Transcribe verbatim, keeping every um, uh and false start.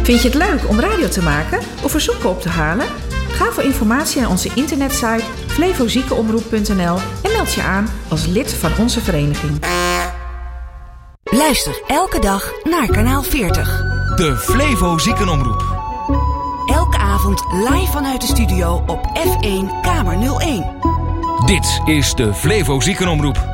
Vind je het leuk om radio te maken of verzoeken op te halen? Ga voor informatie naar onze internetsite flevoziekenomroep punt n l en meld je aan als lid van onze vereniging. Luister elke dag naar kanaal veertig. De Flevo Ziekenomroep. Elke avond live vanuit de studio op F één Kamer nul één. Dit is de Flevo Ziekenomroep.